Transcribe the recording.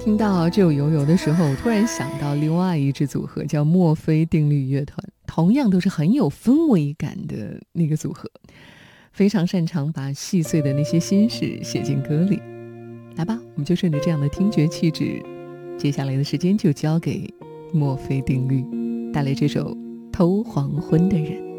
听到这首《游游》的时候，我突然想到另外一支组合叫墨菲定律乐团，同样都是很有氛围感的那个组合，非常擅长把细碎的那些心事写进歌里。来吧，我们就顺着这样的听觉气质，接下来的时间就交给墨菲定律，带来这首《偷黄昏的人》。